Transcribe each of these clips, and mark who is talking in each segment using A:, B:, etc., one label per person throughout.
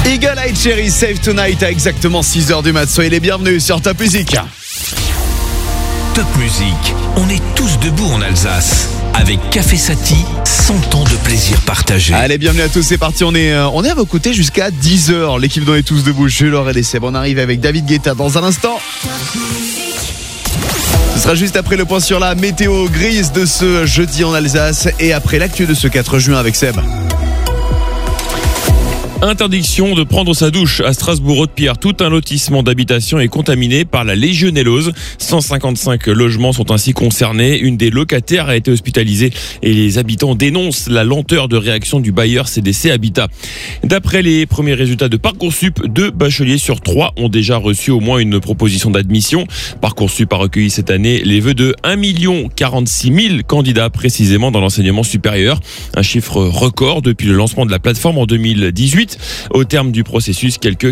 A: Eagle Eye Cherry, Save Tonight à exactement 6h du mat. Soyez les bienvenus sur Top Music.
B: Top Music, on est tous debout en Alsace. Avec Café Sati, 100 ans de plaisir partagé.
A: Allez, bienvenue à tous, c'est parti, on est à vos côtés jusqu'à 10h. L'équipe dont est tous debout, Jules, Aurel et Seb. On arrive avec David Guetta dans un instant. Ce sera juste après le point sur la météo grise de ce jeudi en Alsace et après l'actu de ce 4 juin avec Seb.
C: Interdiction de prendre sa douche à Strasbourg-Haute-Pierre. Tout un lotissement d'habitation est contaminé par la légionellose. 155 logements sont ainsi concernés. Une des locataires a été hospitalisée et les habitants dénoncent la lenteur de réaction du bailleur CDC Habitat. D'après les premiers résultats de Parcoursup, 2 bacheliers sur 3 ont déjà reçu au moins une proposition d'admission. Parcoursup a recueilli cette année les vœux de 1 46 000 candidats précisément dans l'enseignement supérieur. Un chiffre record depuis le lancement de la plateforme en 2018. Au terme du processus, quelques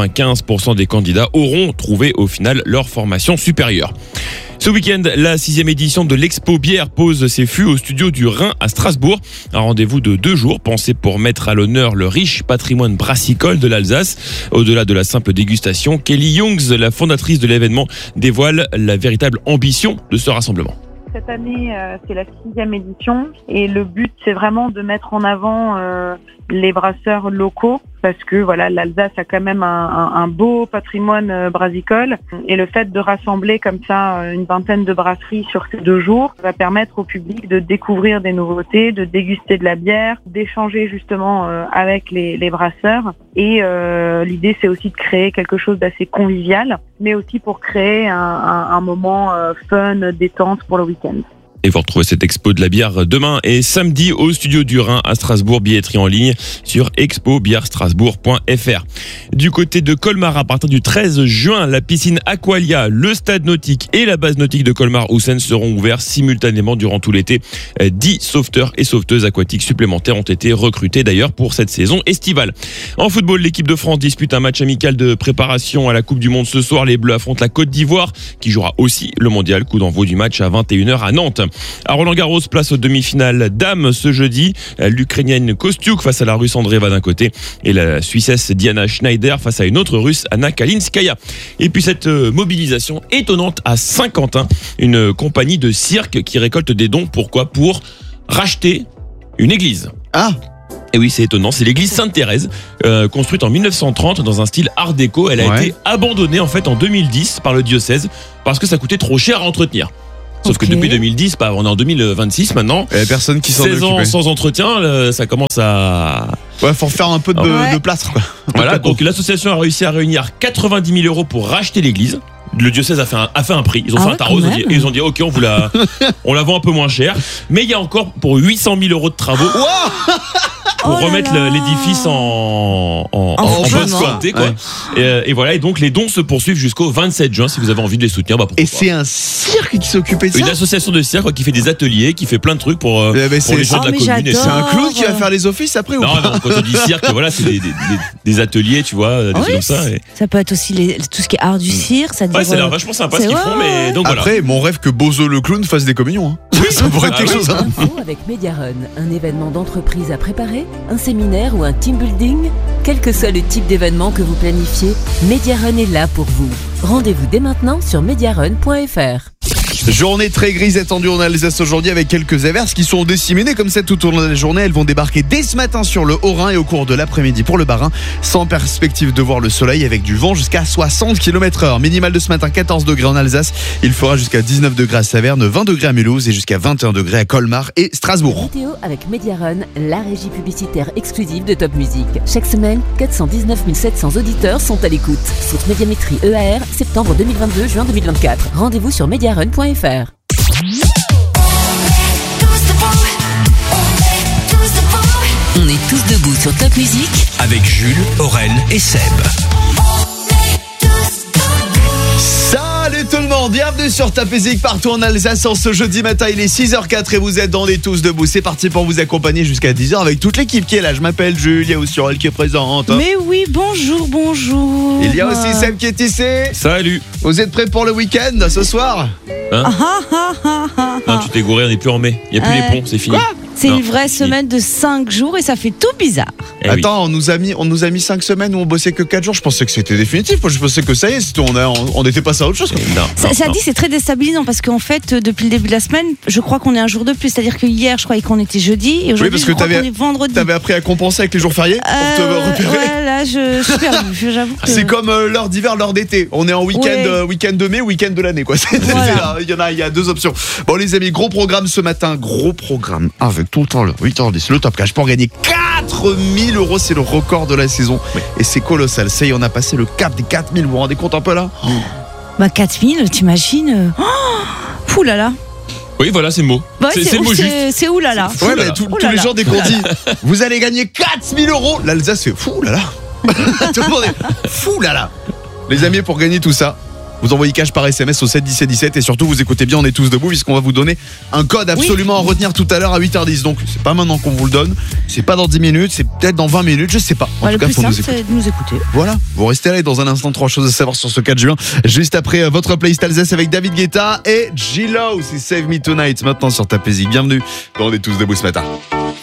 C: 95% des candidats auront trouvé au final leur formation supérieure. Ce week-end, la 6e édition de l'Expo Bière pose ses fûts au studio du Rhin à Strasbourg. Un rendez-vous de 2 jours pensé pour mettre à l'honneur le riche patrimoine brassicole de l'Alsace. Au-delà de la simple dégustation, Kelly Youngs, la fondatrice de l'événement, dévoile la véritable ambition de ce rassemblement.
D: Cette année, c'est la 6e édition et le but, c'est vraiment de mettre en avant les brasseurs locaux parce que voilà, l'Alsace a quand même un beau patrimoine brassicole et le fait de rassembler comme ça une vingtaine de brasseries sur ces 2 jours va permettre au public de découvrir des nouveautés, de déguster de la bière, d'échanger justement avec les brasseurs et l'idée, c'est aussi de créer quelque chose d'assez convivial, mais aussi pour créer un moment fun, détente pour le week-end.
C: Et vous retrouvez cette expo de la bière demain et samedi au studio du Rhin à Strasbourg. Billetterie en ligne sur expobièrestrasbourg.fr. Du côté de Colmar, à partir du 13 juin, la piscine Aqualia, le stade nautique et la base nautique de Colmar-Houssen seront ouverts simultanément durant tout l'été. 10 sauveteurs et sauveteuses aquatiques supplémentaires ont été recrutés d'ailleurs pour cette saison estivale. En football, l'équipe de France dispute un match amical de préparation à la Coupe du Monde ce soir. Les Bleus affrontent la Côte d'Ivoire qui jouera aussi le mondial. Coup d'envoi du match à 21h à Nantes. À Roland-Garros, place aux demi-finales dames ce jeudi. L'Ukrainienne Kostyuk face à la Russe Andreeva d'un côté et la Suissesse Diana Schneider face à une autre Russe, Anna Kalinskaya. Et puis cette mobilisation étonnante à Saint-Quentin, une compagnie de cirque qui récolte des dons. Pourquoi ? Pour racheter une église.
A: Ah!
C: Et oui, c'est étonnant, c'est l'église Sainte-Thérèse, construite en 1930 dans un style art déco. Elle a été abandonnée en fait en 2010 par le diocèse parce que ça coûtait trop cher à entretenir. Sauf que depuis 2010, on est en 2026 maintenant.
A: Il y a personne qui s'en occupe.
C: 16 ans sans entretien, ça commence à...
A: Ouais, faut faire un peu de plâtre, quoi.
C: Voilà, donc l'association a réussi à réunir 90 000 euros pour racheter l'église. Le diocèse a fait un prix. Ils ont fait un tarot. Ils ont dit, OK, on la vend un peu moins cher. Mais il y a encore pour 800 000 euros de travaux. Pour remettre l'édifice en bonne santé, quoi. Ouais. Et voilà, et donc les dons se poursuivent jusqu'au 27 juin si vous avez envie de les soutenir. Et
A: c'est un cirque qui s'occupait de ça.
C: Une association de cirque qui fait des ateliers, qui fait plein de trucs pour les gens de la commune.
A: Et c'est un clown qui va faire les offices après ou pas ?
C: Non, quand on dit cirque, voilà, c'est des ateliers, tu vois, des trucs comme ça. Et...
E: Ça peut être aussi tout ce qui est art du cirque. Ça
C: ouais, c'est vachement sympa ce qu'ils font, mais donc
A: après, mon rêve que Bozo le clown fasse des communions. Hein. Oui, ça pourrait être quelque chose.
F: Avec Mediarun, un événement d'entreprise à préparer, un séminaire ou un team building, quel que soit le type d'événement que vous planifiez, Mediarun est là pour vous. Rendez-vous dès maintenant sur mediarun.fr.
A: Journée très grise attendue en Alsace aujourd'hui avec quelques averses qui sont disséminées comme ça tout au long de la journée. Elles vont débarquer dès ce matin sur le Haut-Rhin et au cours de l'après-midi pour le Bas-Rhin, sans perspective de voir le soleil avec du vent jusqu'à 60 km/h. Minimal de ce matin 14 degrés en Alsace. Il fera jusqu'à 19 degrés à Saverne, 20 degrés à Mulhouse et jusqu'à 21 degrés à Colmar et Strasbourg.
F: Météo avec Mediarun, la régie publicitaire exclusive de Top Music. Chaque semaine, 419 700 auditeurs sont à l'écoute. Source Médiamétrie EAR, septembre 2022, juin 2024. Rendez-vous sur mediarun.fr.
B: On est tous debout sur Top Music avec Jules, Aurel et Seb.
A: Salut tout le monde, bienvenue sur Top Music partout en Alsace en ce jeudi matin, il est 6h04 et vous êtes dans les tous debout. C'est parti pour vous accompagner jusqu'à 10h avec toute l'équipe qui est là. Je m'appelle Jules, il y a aussi Aurel qui est présente.
E: Mais oui, bonjour.
A: Il y a aussi Seb qui est ici.
C: Salut.
A: Vous êtes prêts pour le week-end ce soir ?
C: Non, tu t'es gouré, on n'est plus en mai. Il n'y a plus les ponts, c'est fini.
A: Quoi ?
E: C'est
C: Non.
E: une vraie semaine de 5 jours et ça fait tout bizarre.
C: Eh oui.
A: Attends, on nous a mis 5 semaines où on bossait que 4 jours. Je pensais que c'était définitif. Moi, je pensais que ça y est, on était passé à autre chose. quoi.
C: Non,
E: Ça
C: non.
E: dit, c'est très déstabilisant parce qu'en fait, depuis le début de la semaine, je crois qu'on est un jour de plus. C'est-à-dire que hier, je croyais qu'on était jeudi et aujourd'hui,
A: parce
E: je
A: que
E: crois
A: t'avais-
E: qu'on est vendredi.
A: T'avais appris à compenser avec les jours fériés pour te repérer.
E: Ouais, là, je suis perdue. J'avoue que...
A: C'est comme l'heure d'hiver, l'heure d'été. On est en week-end,
E: Ouais.
A: week-end de mai, week-end de l'année, quoi.
E: Voilà.
A: Il y a 2 options. Bon, les amis, gros programme ce matin, gros programme avec tout le temps le 8h10, le top cash pour gagner 4000 €. C'est le record de la saison et c'est colossal. Ça y est, on a passé le cap des 4000. Vous vous rendez compte un peu là?
E: Bah 4000, t'imagines Fou là là.
C: Oui, voilà, c'est le mot.
E: Ouais,
C: c'est le mot juste.
E: C'est où là là.
A: Ouais,
C: là
A: mais
C: là.
A: tous
E: Oh là
A: les
E: là.
A: jours dès qu'on dit vous allez gagner 4000 €, l'Alsace fait fou là là. Tout le monde est fou là là. Les amis, pour gagner tout ça, vous envoyez cash par SMS au 7 17 17 et surtout vous écoutez bien, on est tous debout puisqu'on va vous donner un code absolument à retenir tout à l'heure à 8h10. Donc c'est pas maintenant qu'on vous le donne, c'est pas dans 10 minutes, c'est peut-être dans 20 minutes, je sais pas. En
E: Ouais,
A: tout
E: le
A: cas,
E: plus
A: faut nous
E: simple,
A: écouter.
E: c'est de nous écouter.
A: Voilà, vous restez là et dans un instant 3 choses à savoir sur ce 4 juin. Juste après votre playlist Alsace avec David Guetta et J-Lo, c'est Save Me Tonight maintenant sur ta musique. Bienvenue dans On est tous debout ce matin.